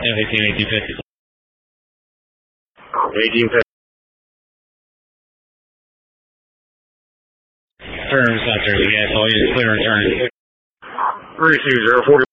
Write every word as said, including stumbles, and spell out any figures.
eighteen, eighteen fifty. eighteen fifty. Turn, not Jersey gas, all units clear and turn. Receive zero forty.